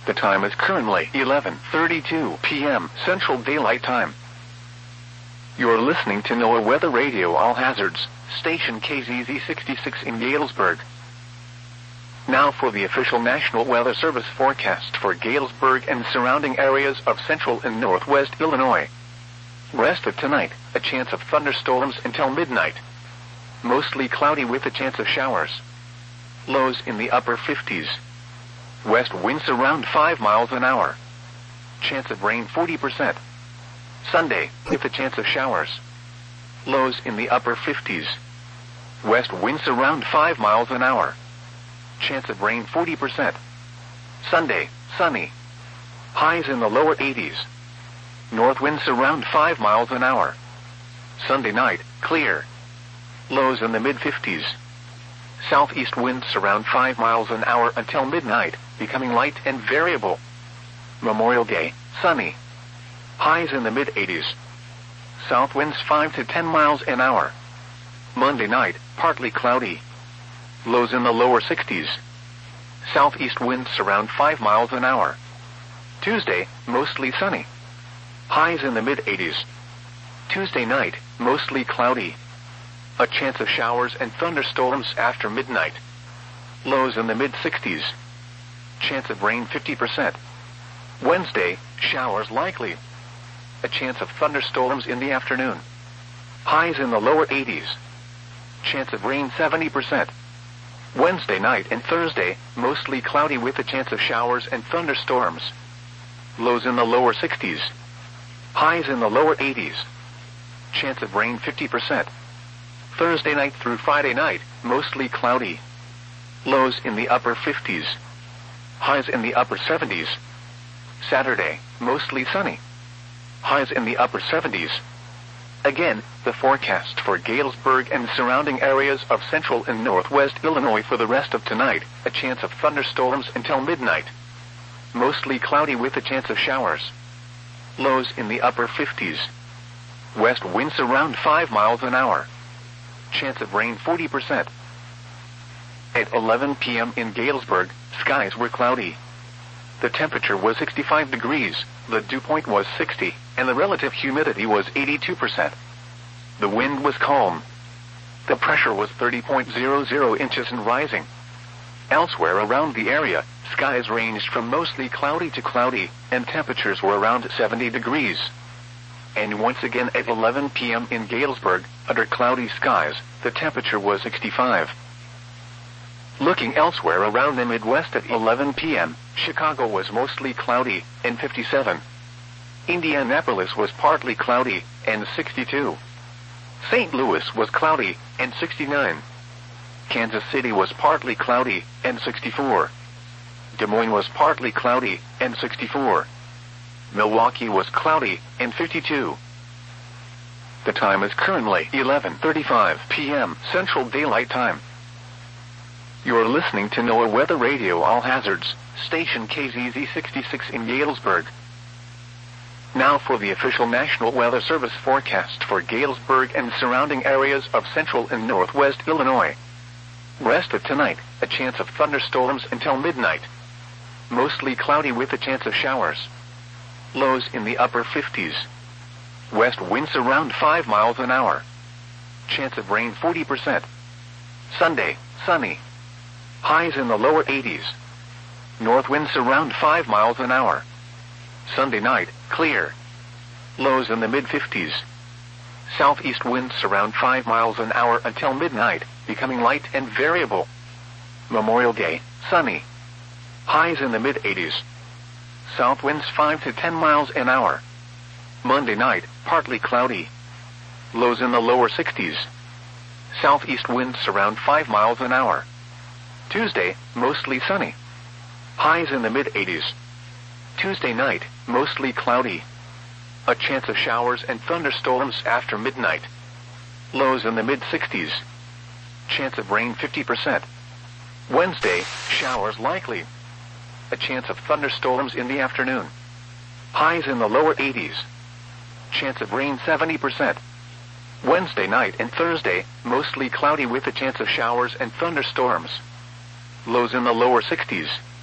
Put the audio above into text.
The time is currently 11:32 p.m. Central Daylight Time. You're listening to NOAA Weather Radio All Hazards, station KZZ 66 in Galesburg. Now for the official National Weather Service forecast for Galesburg and surrounding areas of central and northwest Illinois. Rest of tonight, a chance of thunderstorms until midnight. Mostly cloudy with a chance of showers. Lows in the upper 50s. West winds around 5 miles an hour. Chance of rain 40%. Sunday, with a chance of showers. Lows in the upper 50s. West winds around 5 miles an hour. Chance of rain 40%. Sunday, sunny. Highs in the lower 80s. North winds around 5 miles an hour. Sunday night, clear. Lows in the mid-50s. Southeast winds around 5 miles an hour until midnight, becoming light and variable. Memorial Day, sunny. Highs in the mid-80s. South winds 5 to 10 miles an hour. Monday night, partly cloudy. Lows in the lower 60s. Southeast winds around 5 miles an hour. Tuesday, mostly sunny. Highs in the mid-80s. Tuesday night, mostly cloudy. A chance of showers and thunderstorms after midnight. Lows in the mid-60s. Chance of rain 50%. Wednesday, showers likely. A chance of thunderstorms in the afternoon. Highs in the lower 80s. Chance of rain 70%. Wednesday night and Thursday, mostly cloudy with a chance of showers and thunderstorms. Lows in the lower 60s. Highs in the lower 80s. Chance of rain 50%. Thursday night through Friday night, mostly cloudy. Lows in the upper 50s. Highs in the upper 70s. Saturday, mostly sunny. Highs in the upper 70s. Again, the forecast for Galesburg and surrounding areas of central and northwest Illinois for the rest of tonight, a chance of thunderstorms until midnight. Mostly cloudy with a chance of showers. Lows in the upper 50s. West winds around 5 miles an hour. Chance of rain 40%. At 11 p.m. in Galesburg, skies were cloudy. The temperature was 65 degrees, the dew point was 60, and the relative humidity was 82%. The wind was calm. The pressure was 30.00 inches and rising. Elsewhere around the area, skies ranged from mostly cloudy to cloudy, and temperatures were around 70 degrees. And once again at 11 p.m. in Galesburg, under cloudy skies, the temperature was 65. Looking elsewhere around the Midwest at 11 p.m., Chicago was mostly cloudy, and 57. Indianapolis was partly cloudy, and 62. St. Louis was cloudy, and 69. Kansas City was partly cloudy, and 64. Des Moines was partly cloudy, and 64. Milwaukee was cloudy, and 52. The time is currently 11:35 p.m. Central Daylight Time. You're listening to NOAA Weather Radio All Hazards, station KZZ 66 in Galesburg. Now for the official National Weather Service forecast for Galesburg and surrounding areas of central and northwest Illinois. Rest of tonight, a chance of thunderstorms until midnight. Mostly cloudy with a chance of showers. Lows in the upper 50s. West winds around 5 miles an hour. Chance of rain 40%. Sunday, sunny. Highs in the lower 80s. North winds around 5 miles an hour. Sunday night, clear. Lows in the mid-50s. Southeast winds around 5 miles an hour until midnight, becoming light and variable. Memorial Day, sunny. Highs in the mid-80s. South winds 5 to 10 miles an hour. Monday night, partly cloudy. Lows in the lower 60s. Southeast winds around 5 miles an hour. Tuesday, mostly sunny. Highs in the mid-80s. Tuesday night, mostly cloudy. A chance of showers and thunderstorms after midnight. Lows in the mid-60s. Chance of rain 50%. Wednesday, showers likely. A chance of thunderstorms in the afternoon. Highs in the lower 80s. Chance of rain 70%. Wednesday night and Thursday, mostly cloudy with a chance of showers and thunderstorms. Lows in the lower 60s.